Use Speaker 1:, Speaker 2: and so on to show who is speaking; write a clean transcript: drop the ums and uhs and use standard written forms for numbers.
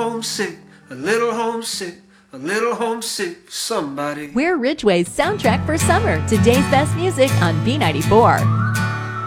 Speaker 1: homesick, a little homesick, a little homesick for somebody.
Speaker 2: We're Ridgeway's soundtrack for summer. Today's best music on B94.